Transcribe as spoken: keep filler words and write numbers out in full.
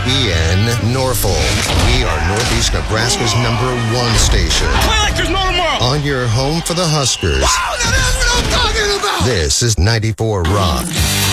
N, Norfolk. We are Northeast Nebraska's number one station. Play like there's no tomorrow. On your home for the Huskers. Wow, that is what I'm talking about. This is ninety-four Rock.